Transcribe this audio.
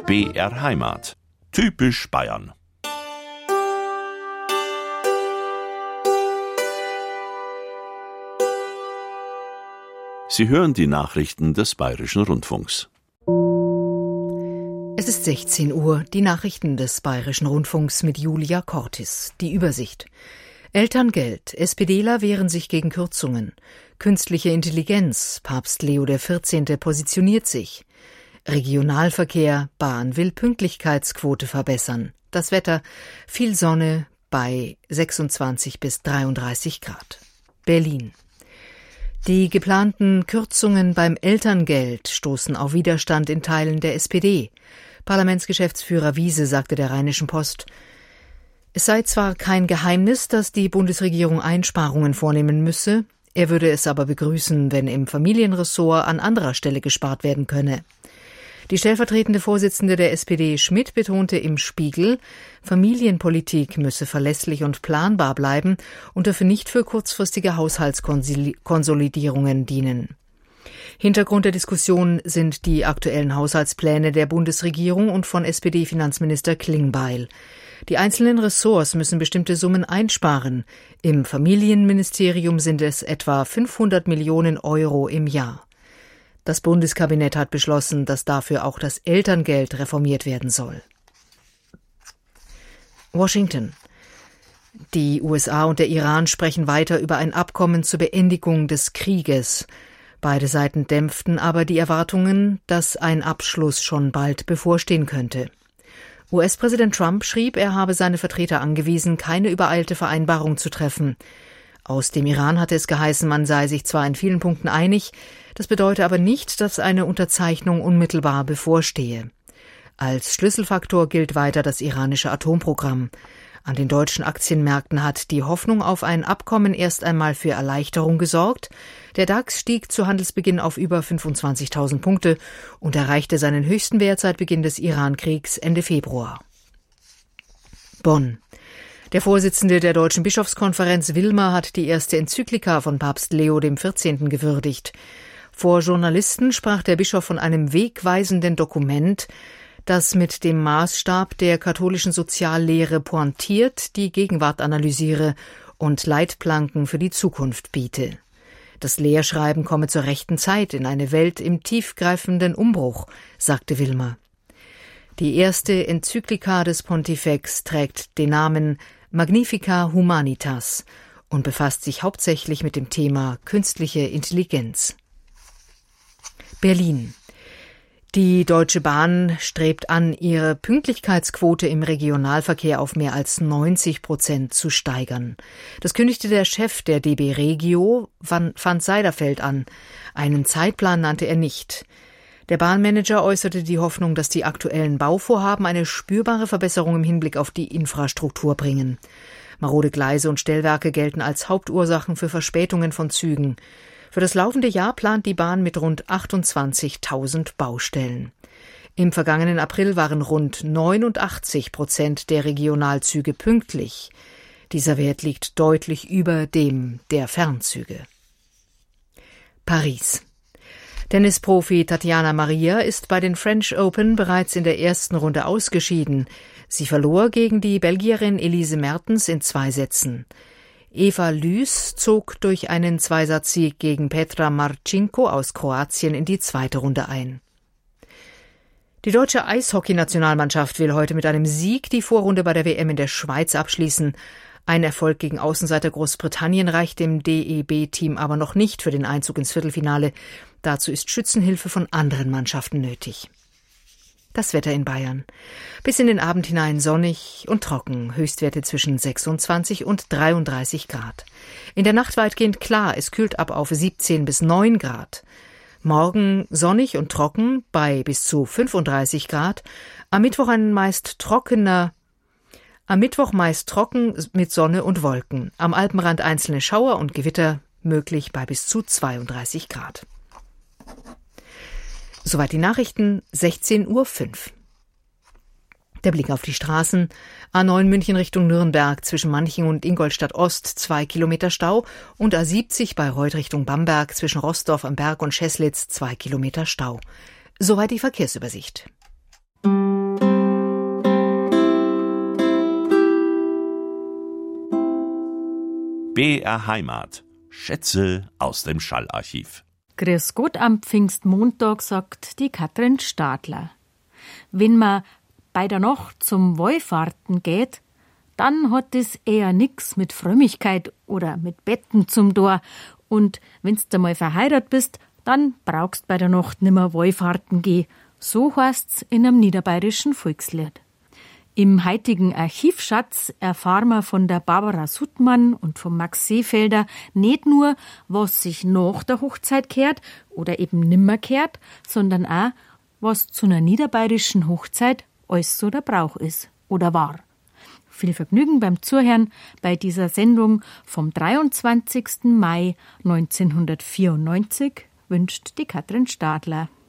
BR Heimat. Typisch Bayern. Sie hören die Nachrichten des Bayerischen Rundfunks. Es ist 16 Uhr, die Nachrichten des Bayerischen Rundfunks mit Julia Cortis. Die Übersicht. Elterngeld. SPDler wehren sich gegen Kürzungen. Künstliche Intelligenz. Papst Leo XIV. Positioniert sich. Regionalverkehr. Bahn will Pünktlichkeitsquote verbessern. Das Wetter. Viel Sonne bei 26 bis 33 Grad. Berlin. Die geplanten Kürzungen beim Elterngeld stoßen auf Widerstand in Teilen der SPD. Parlamentsgeschäftsführer Wiese sagte der Rheinischen Post, es sei zwar kein Geheimnis, dass die Bundesregierung Einsparungen vornehmen müsse, er würde es aber begrüßen, wenn im Familienressort an anderer Stelle gespart werden könne. Die stellvertretende Vorsitzende der SPD Schmidt betonte im Spiegel, Familienpolitik müsse verlässlich und planbar bleiben und dürfe nicht für kurzfristige Haushaltskonsolidierungen dienen. Hintergrund der Diskussion sind die aktuellen Haushaltspläne der Bundesregierung und von SPD-Finanzminister Klingbeil. Die einzelnen Ressorts müssen bestimmte Summen einsparen. Im Familienministerium sind es etwa 500 Millionen Euro im Jahr. Das Bundeskabinett hat beschlossen, dass dafür auch das Elterngeld reformiert werden soll. Washington. Die USA und der Iran sprechen weiter über ein Abkommen zur Beendigung des Krieges. Beide Seiten dämpften aber die Erwartungen, dass ein Abschluss schon bald bevorstehen könnte. US-Präsident Trump schrieb, er habe seine Vertreter angewiesen, keine übereilte Vereinbarung zu treffen. Aus dem Iran hatte es geheißen, man sei sich zwar in vielen Punkten einig, das bedeute aber nicht, dass eine Unterzeichnung unmittelbar bevorstehe. Als Schlüsselfaktor gilt weiter das iranische Atomprogramm. An den deutschen Aktienmärkten hat die Hoffnung auf ein Abkommen erst einmal für Erleichterung gesorgt. Der DAX stieg zu Handelsbeginn auf über 25.000 Punkte und erreichte seinen höchsten Wert seit Beginn des Iran-Kriegs Ende Februar. Bonn. Der Vorsitzende der Deutschen Bischofskonferenz Wilmer hat die erste Enzyklika von Papst Leo XIV. Gewürdigt. Vor Journalisten sprach der Bischof von einem wegweisenden Dokument, das mit dem Maßstab der katholischen Soziallehre pointiert, die Gegenwart analysiere und Leitplanken für die Zukunft biete. Das Lehrschreiben komme zur rechten Zeit in eine Welt im tiefgreifenden Umbruch, sagte Wilmer. Die erste Enzyklika des Pontifex trägt den Namen Magnifica Humanitas und befasst sich hauptsächlich mit dem Thema künstliche Intelligenz. Berlin. Die Deutsche Bahn strebt an, ihre Pünktlichkeitsquote im Regionalverkehr auf mehr als 90% zu steigern. Das kündigte der Chef der DB Regio, van Seiderfeld, an. Einen Zeitplan nannte er nicht. Der Bahnmanager äußerte die Hoffnung, dass die aktuellen Bauvorhaben eine spürbare Verbesserung im Hinblick auf die Infrastruktur bringen. Marode Gleise und Stellwerke gelten als Hauptursachen für Verspätungen von Zügen. Für das laufende Jahr plant die Bahn mit rund 28.000 Baustellen. Im vergangenen April waren rund 89% der Regionalzüge pünktlich. Dieser Wert liegt deutlich über dem der Fernzüge. Paris. Tennisprofi Tatjana Maria ist bei den French Open bereits in der ersten Runde ausgeschieden. Sie verlor gegen die Belgierin Elise Mertens in 2 Sätzen. Eva Lys zog durch einen Zweisatzsieg gegen Petra Marcinko aus Kroatien in die zweite Runde ein. Die deutsche Eishockey-Nationalmannschaft will heute mit einem Sieg die Vorrunde bei der WM in der Schweiz abschließen. Ein Erfolg gegen Außenseiter Großbritannien reicht dem DEB-Team aber noch nicht für den Einzug ins Viertelfinale. Dazu ist Schützenhilfe von anderen Mannschaften nötig. Das Wetter in Bayern. Bis in den Abend hinein sonnig und trocken, Höchstwerte zwischen 26 und 33 Grad. In der Nacht weitgehend klar, es kühlt ab auf 17 bis 9 Grad. Morgen sonnig und trocken bei bis zu 35 Grad. Am Mittwoch meist trocken mit Sonne und Wolken. Am Alpenrand einzelne Schauer und Gewitter möglich bei bis zu 32 Grad. Soweit die Nachrichten, 16:05 Uhr. Der Blick auf die Straßen. A9 München Richtung Nürnberg zwischen Manching und Ingolstadt Ost 2 Kilometer Stau und A70 Bayreuth Richtung Bamberg zwischen Roßdorf am Berg und Scheßlitz 2 Kilometer Stau. Soweit die Verkehrsübersicht. BR Heimat. Schätze aus dem Schallarchiv. Grüß Gott am Pfingstmontag, sagt die Katrin Stadler. Wenn man bei der Nacht zum Wallfahrten geht, dann hat es eher nix mit Frömmigkeit oder mit Betten zum Tor. Und wenn's du mal verheiratet bist, dann brauchst bei der Nacht nimmer Wallfahrten gehen. So heißt's in einem niederbayerischen Volkslied. Im heutigen Archivschatz erfahren wir von der Barbara Suttmann und vom Max Seefelder nicht nur, was sich nach der Hochzeit kehrt oder eben nimmer kehrt, sondern auch, was zu einer niederbayerischen Hochzeit alles so der Brauch ist oder war. Viel Vergnügen beim Zuhören bei dieser Sendung vom 23. Mai 1994 wünscht die Katrin Stadler.